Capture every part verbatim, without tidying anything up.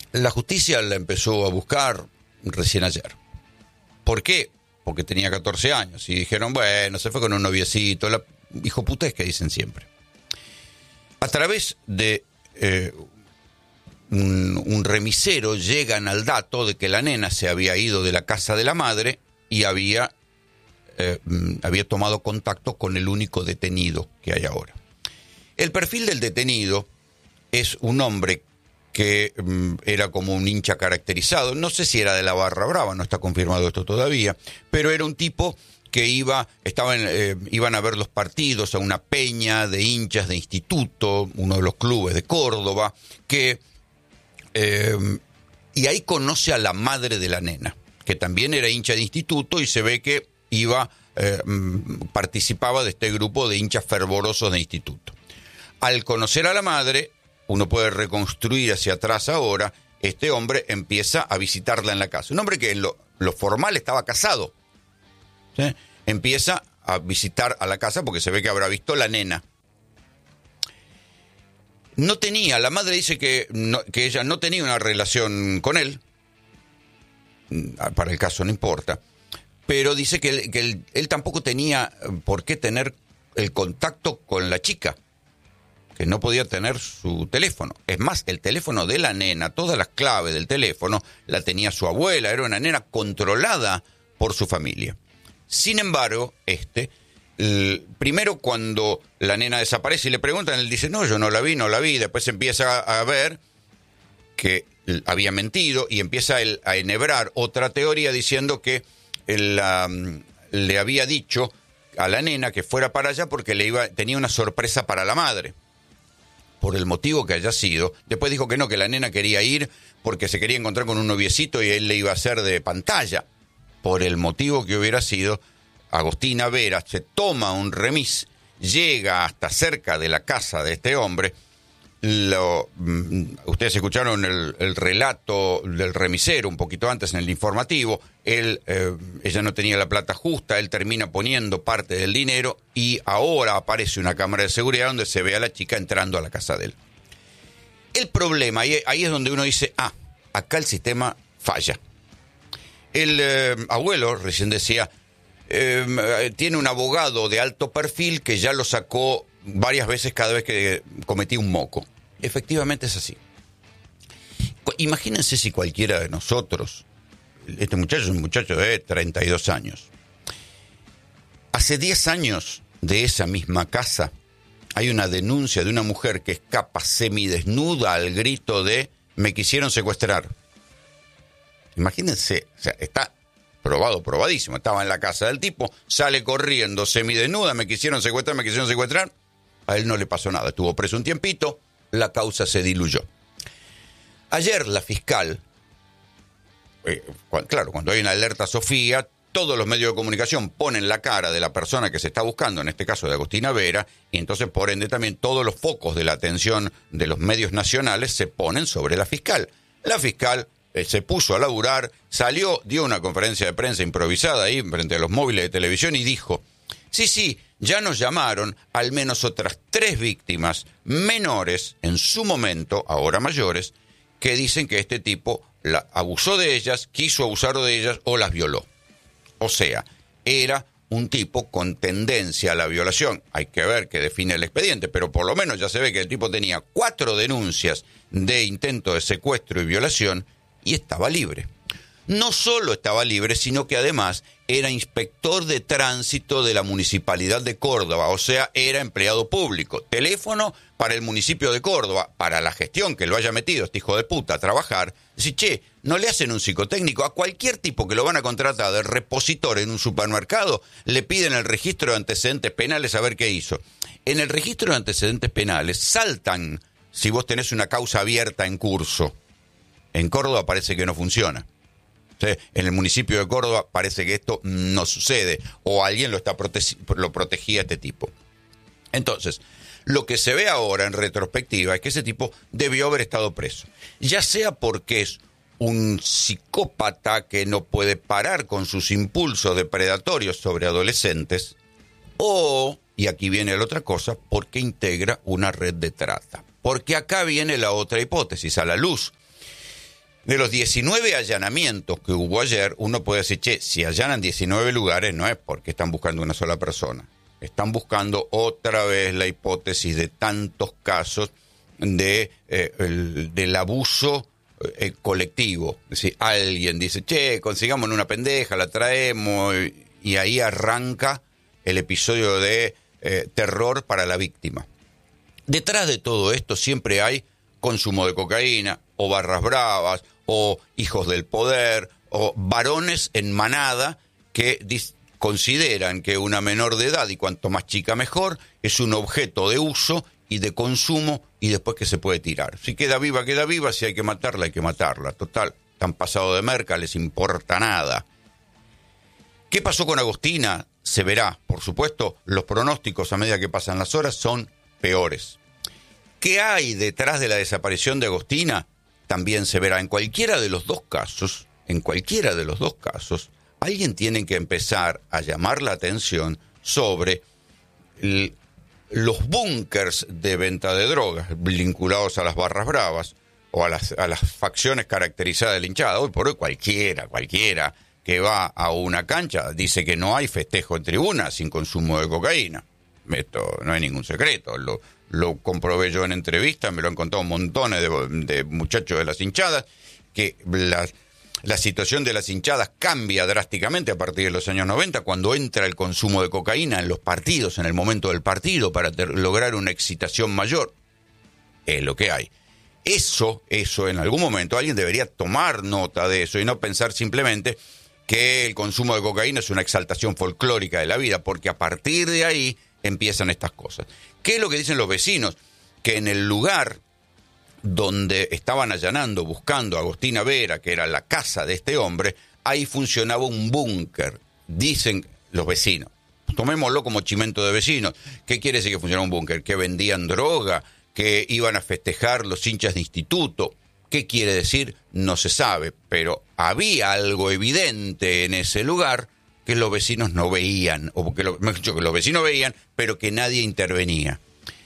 La justicia la empezó a buscar recién ayer. ¿Por qué? Porque tenía catorce años y dijeron, bueno, se fue con un noviecito, la hijo putés que dicen siempre. A través de eh, un, un remisero llegan al dato de que la nena se había ido de la casa de la madre y había, eh, había tomado contacto con el único detenido que hay ahora. El perfil del detenido es un hombre que um, era como un hincha caracterizado, no sé si era de la Barra Brava, no está confirmado esto todavía, pero era un tipo que iba, estaban, eh, iban a ver los partidos a una peña de hinchas de instituto, uno de los clubes de Córdoba, que eh, y ahí conoce a la madre de la nena, que también era hincha de instituto y se ve que iba, eh, participaba de este grupo de hinchas fervorosos de instituto. Al conocer a la madre, uno puede reconstruir hacia atrás ahora, este hombre empieza a visitarla en la casa. Un hombre que en lo, lo formal estaba casado. ¿Sí? Empieza a visitar a la casa porque se ve que habrá visto la nena. No tenía, la madre dice que, no, que ella no tenía una relación con él. Para el caso no importa. Pero dice que, él, que él, él tampoco tenía por qué tener el contacto con la chica. Que no podía tener su teléfono. Es más, el teléfono de la nena, todas las claves del teléfono, la tenía su abuela. Era una nena controlada por su familia. Sin embargo, este, el, primero cuando la nena desaparece y le preguntan, él dice, no, yo no la vi, no la vi. Después empieza a, a ver que había mentido y empieza él a enhebrar otra teoría diciendo que él, um, le había dicho a la nena que fuera para allá porque le iba, tenía una sorpresa para la madre. Por el motivo que haya sido. Después dijo que no, que la nena quería ir porque se quería encontrar con un noviecito y él le iba a hacer de pantalla. Por el motivo que hubiera sido, Agostina Vera se toma un remis, llega hasta cerca de la casa de este hombre. Lo, ustedes escucharon el, el relato del remisero un poquito antes en el informativo. Él, eh, ella no tenía la plata justa, él termina poniendo parte del dinero y ahora aparece una cámara de seguridad donde se ve a la chica entrando a la casa de él. El problema, ahí, ahí es donde uno dice, ah, acá el sistema falla. El eh, abuelo, recién decía, eh, tiene un abogado de alto perfil que ya lo sacó varias veces cada vez que cometí un moco. Efectivamente es así. Imagínense si cualquiera de nosotros, este muchacho es un muchacho de treinta y dos años, hace diez años de esa misma casa hay una denuncia de una mujer que escapa semidesnuda al grito de me quisieron secuestrar. Imagínense, o sea, está probado, probadísimo, estaba en la casa del tipo, sale corriendo semidesnuda, me quisieron secuestrar, me quisieron secuestrar. A él no le pasó nada, estuvo preso un tiempito, la causa se diluyó. Ayer la fiscal, eh, cu- claro, cuando hay una alerta Sofía, todos los medios de comunicación ponen la cara de la persona que se está buscando, en este caso de Agostina Vera, y entonces por ende también todos los focos de la atención de los medios nacionales se ponen sobre la fiscal. La fiscal eh, se puso a laburar, salió, dio una conferencia de prensa improvisada ahí frente a los móviles de televisión y dijo, sí, sí, ya nos llamaron al menos otras tres víctimas menores en su momento, ahora mayores, que dicen que este tipo la abusó de ellas, quiso abusar de ellas o las violó. O sea, era un tipo con tendencia a la violación. Hay que ver qué define el expediente, pero por lo menos ya se ve que el tipo tenía cuatro denuncias de intento de secuestro y violación y estaba libre. No solo estaba libre, sino que además era inspector de tránsito de la Municipalidad de Córdoba, o sea, era empleado público. Teléfono para el municipio de Córdoba, para la gestión que lo haya metido este hijo de puta a trabajar. Dice, che, ¿no le hacen un psicotécnico? A cualquier tipo que lo van a contratar de repositor en un supermercado, le piden el registro de antecedentes penales a ver qué hizo. En el registro de antecedentes penales saltan si vos tenés una causa abierta en curso. En Córdoba parece que no funciona. En el municipio de Córdoba parece que esto no sucede o alguien lo está prote- lo protegía a este tipo. Entonces, lo que se ve ahora en retrospectiva es que ese tipo debió haber estado preso. Ya sea porque es un psicópata que no puede parar con sus impulsos depredatorios sobre adolescentes o, y aquí viene la otra cosa, porque integra una red de trata. Porque acá viene la otra hipótesis a la luz. De los diecinueve allanamientos que hubo ayer, uno puede decir, che, si allanan diecinueve lugares no es porque están buscando una sola persona. Están buscando otra vez la hipótesis de tantos casos de eh, el, del abuso eh, colectivo. Es decir, alguien dice, che, consigamos una pendeja, la traemos, y, y ahí arranca el episodio de eh, terror para la víctima. Detrás de todo esto siempre hay consumo de cocaína, o barras bravas, o hijos del poder, o varones en manada que dis- consideran que una menor de edad, y cuanto más chica mejor, es un objeto de uso y de consumo, y después que se puede tirar. Si queda viva, queda viva, si hay que matarla, hay que matarla. Total, están pasados de merca, les importa nada. ¿Qué pasó con Agostina? Se verá. Por supuesto, los pronósticos a medida que pasan las horas son peores. ¿Qué hay detrás de la desaparición de Agostina? También se verá. En cualquiera de los dos casos, en cualquiera de los dos casos, alguien tiene que empezar a llamar la atención sobre el, los búnkers de venta de drogas vinculados a las barras bravas o a las, a las facciones caracterizadas de la hinchada. Hoy por hoy cualquiera, cualquiera que va a una cancha dice que no hay festejo en tribuna sin consumo de cocaína. Esto no hay ningún secreto. Lo, lo comprobé yo en entrevistas, me lo han contado montones de, de muchachos de las hinchadas, que la, la situación de las hinchadas cambia drásticamente a partir de los años noventa, cuando entra el consumo de cocaína en los partidos, en el momento del partido, para ter- lograr una excitación mayor. Es lo que hay. Eso, eso, en algún momento alguien debería tomar nota de eso y no pensar simplemente que el consumo de cocaína es una exaltación folclórica de la vida, porque a partir de ahí empiezan estas cosas. ¿Qué es lo que dicen los vecinos? Que en el lugar donde estaban allanando, buscando a Agostina Vera, que era la casa de este hombre, ahí funcionaba un búnker, dicen los vecinos. Tomémoslo como chimento de vecinos. ¿Qué quiere decir que funcionaba un búnker? Que vendían droga, que iban a festejar los hinchas de instituto. ¿Qué quiere decir? No se sabe, pero había algo evidente en ese lugar que los vecinos no veían, o que, lo, mejor dicho, que los vecinos veían, pero que nadie intervenía.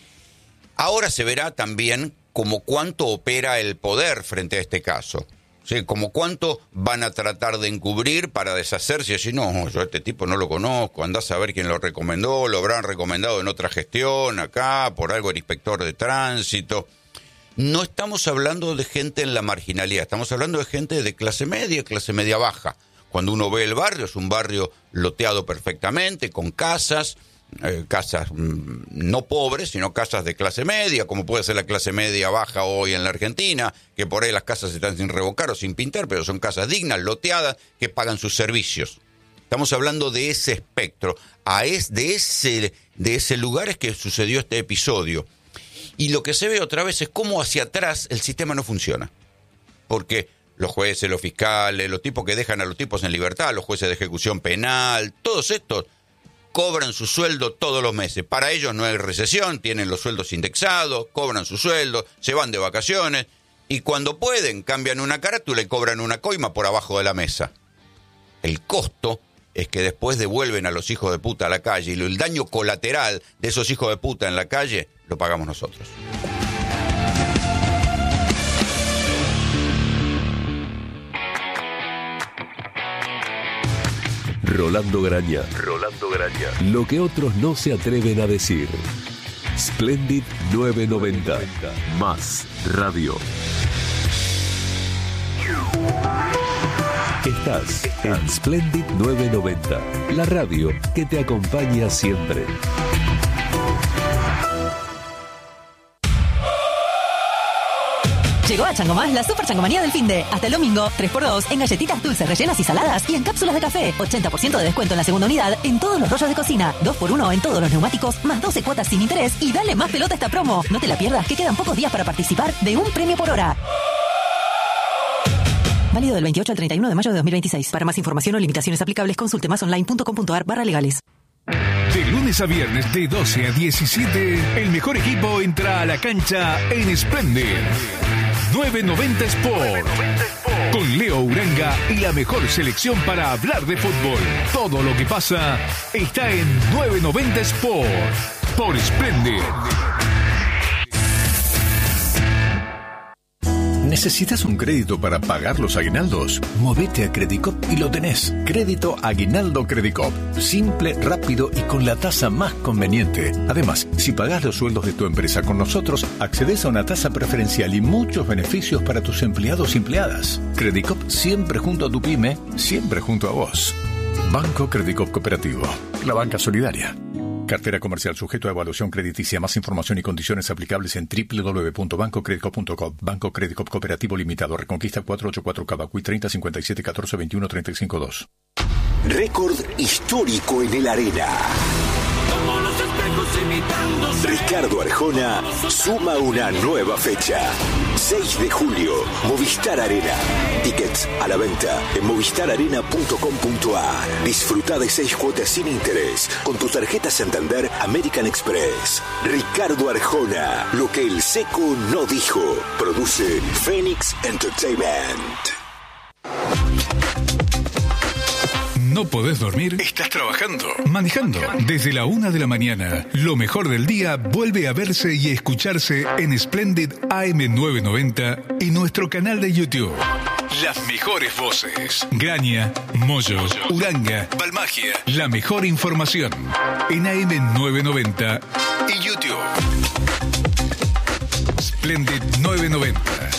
Ahora se verá también como cuánto opera el poder frente a este caso. ¿Sí? Como cuánto van a tratar de encubrir para deshacerse y decir, no, yo a este tipo no lo conozco, andá a saber quién lo recomendó, lo habrán recomendado en otra gestión, acá, por algo el inspector de tránsito. No estamos hablando de gente en la marginalidad, estamos hablando de gente de clase media, clase media baja. Cuando uno ve el barrio, es un barrio loteado perfectamente, con casas, eh, casas mmm, no pobres, sino casas de clase media, como puede ser la clase media baja hoy en la Argentina, que por ahí las casas están sin revocar o sin pintar, pero son casas dignas, loteadas, que pagan sus servicios. Estamos hablando de ese espectro, a es, de, ese, de ese lugar es que sucedió este episodio. Y lo que se ve otra vez es cómo hacia atrás el sistema no funciona. Porque los jueces, los fiscales, los tipos que dejan a los tipos en libertad, los jueces de ejecución penal, todos estos cobran su sueldo todos los meses. Para ellos no hay recesión, tienen los sueldos indexados, cobran su sueldo, se van de vacaciones y cuando pueden cambian una carátula y cobran una coima por abajo de la mesa. El costo es que después devuelven a los hijos de puta a la calle y el daño colateral de esos hijos de puta en la calle lo pagamos nosotros. Rolando Graña. Rolando Graña. Lo que otros no se atreven a decir. Splendid novecientos noventa. Más radio. Estás en Splendid novecientos noventa. La radio que te acompaña siempre. Llegó a Chango Más la super changomanía del finde. Hasta el domingo, tres por dos en galletitas dulces rellenas y saladas y en cápsulas de café. ochenta por ciento de descuento en la segunda unidad en todos los rollos de cocina. dos por uno en todos los neumáticos, más doce cuotas sin interés y dale más pelota a esta promo. No te la pierdas, que quedan pocos días para participar de un premio por hora. Válido del veintiocho al treinta y uno de mayo de dos mil veintiséis. Para más información o limitaciones aplicables, consulte másonline punto com punto a r barra legales. De lunes a viernes de doce a diecisiete, el mejor equipo entra a la cancha en Splendid novecientos noventa Sport. Con Leo Uranga y la mejor selección para hablar de fútbol. Todo lo que pasa está en novecientos noventa Sport. Por Splendid. ¿Necesitas un crédito para pagar los aguinaldos? Movete a Credicop y lo tenés. Crédito Aguinaldo Credicop. Simple, rápido y con la tasa más conveniente. Además, si pagás los sueldos de tu empresa con nosotros, accedes a una tasa preferencial y muchos beneficios para tus empleados y empleadas. Credicop siempre junto a tu pyme, siempre junto a vos. Banco Credicop Cooperativo. La banca solidaria. Cartera comercial sujeto a evaluación crediticia. Más información y condiciones aplicables en doble u doble u doble u punto banco credicop punto com. Banco Credicop Cooperativo Limitado. Reconquista cuatrocientos ochenta y cuatro Cavacuy treinta cincuenta y siete catorce veintiuno treinta y cinco dos. Récord histórico en el Arena. Ricardo Arjona suma una nueva fecha. seis de julio, Movistar Arena. Tickets a la venta en movistar arena punto com punto a r. Disfruta de seis cuotas sin interés con tu tarjeta Santander American Express. Ricardo Arjona, lo que el seco no dijo. Produce Phoenix Entertainment. ¿No podés dormir? ¿Estás trabajando? ¿Manejando? Desde la una de la mañana, lo mejor del día vuelve a verse y escucharse en Splendid A M novecientos noventa y nuestro canal de YouTube. Las mejores voces. Graña, Moyo, Uranga, Balmagia. La mejor información en A M novecientos noventa y YouTube. Splendid novecientos noventa.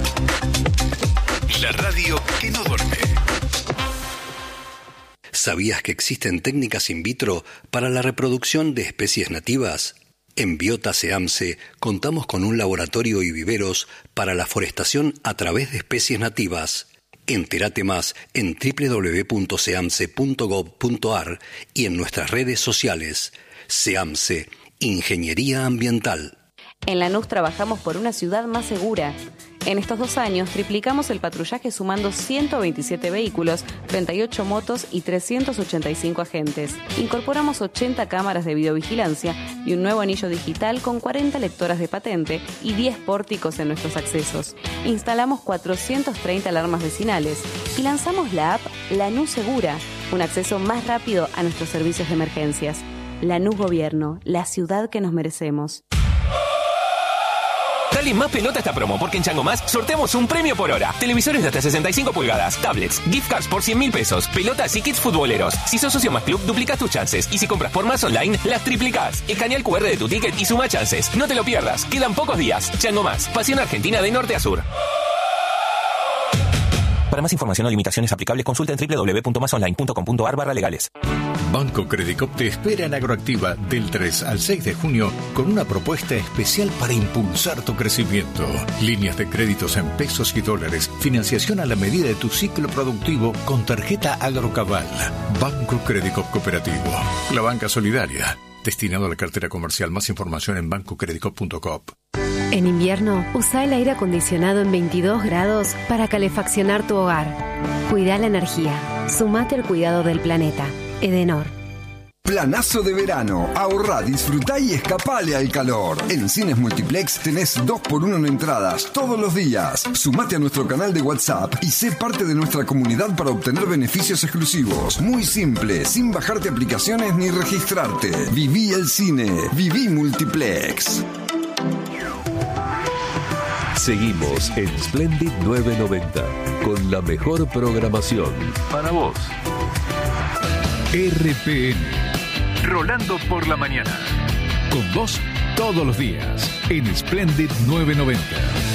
La radio que no duerme. ¿Sabías que existen técnicas in vitro para la reproducción de especies nativas? En Biota SEAMSE contamos con un laboratorio y viveros para la forestación a través de especies nativas. Entérate más en doble u doble u doble u punto seamse punto gob punto a r y en nuestras redes sociales. SEAMSE, Ingeniería Ambiental. En Lanús trabajamos por una ciudad más segura. En estos dos años triplicamos el patrullaje sumando ciento veintisiete vehículos, treinta y ocho motos y trescientos ochenta y cinco agentes. Incorporamos ochenta cámaras de videovigilancia y un nuevo anillo digital con cuarenta lectoras de patente y diez pórticos en nuestros accesos. Instalamos cuatrocientas treinta alarmas vecinales y lanzamos la app Lanús Segura, un acceso más rápido a nuestros servicios de emergencias. Lanús Gobierno, la ciudad que nos merecemos. Dale más pelota a esta promo, porque en Chango Más sorteamos un premio por hora. Televisores de hasta sesenta y cinco pulgadas, tablets, gift cards por cien mil pesos, pelotas y kits futboleros. Si sos socio Más Club, duplicás tus chances. Y si compras por Más Online, las triplicás. Escanea el cu erre de tu ticket y suma chances. No te lo pierdas, quedan pocos días. Chango Más, pasión argentina de norte a sur. Para más información o limitaciones aplicables, consulta en doble u doble u doble u punto más online punto com punto a r barra legales. Banco Credicop te espera en Agroactiva del tres al seis de junio con una propuesta especial para impulsar tu crecimiento. Líneas de créditos en pesos y dólares, financiación a la medida de tu ciclo productivo con tarjeta Agrocabal. Banco Credicop Cooperativo, la banca solidaria. Destinado a la cartera comercial. Más información en banco credicop punto com. En invierno, usa el aire acondicionado en veintidós grados para calefaccionar tu hogar. Cuida la energía. Sumate al cuidado del planeta. Edenor. Planazo de verano. Ahorrá, disfrutá y escapale al calor. En Cines Multiplex tenés dos por uno en entradas todos los días. Sumate a nuestro canal de WhatsApp y sé parte de nuestra comunidad para obtener beneficios exclusivos. Muy simple, sin bajarte aplicaciones ni registrarte. Viví el cine. Viví Multiplex. Seguimos en Splendid novecientos noventa con la mejor programación para vos. R P N. Rolando por la mañana. Con vos todos los días en Splendid novecientos noventa.